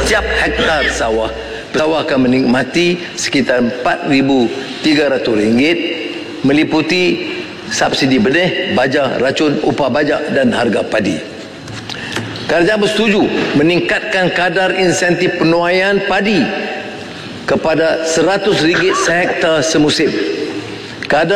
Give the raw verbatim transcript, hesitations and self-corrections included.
setiap hektar sawah. Sawah akan menikmati sekitar empat ribu tiga ratus ringgit, meliputi subsidi benih, baja, racun, upah bajak dan harga padi. Kerajaan bersetuju meningkatkan kadar insentif penuaian padi kepada seratus ringgit sehektar semusim. Kadar